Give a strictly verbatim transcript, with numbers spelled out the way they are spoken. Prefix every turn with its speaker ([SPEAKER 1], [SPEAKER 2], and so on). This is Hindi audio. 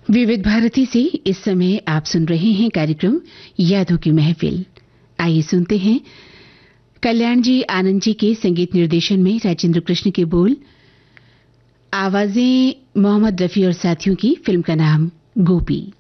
[SPEAKER 1] विविध भारती से इस समय आप सुन रहे हैं कार्यक्रम यादों की महफिल। आइए सुनते हैं कल्याण जी आनंद जी के संगीत निर्देशन में राजेंद्र कृष्ण के बोल, आवाजें मोहम्मद रफी और साथियों की। फिल्म का नाम गोपी।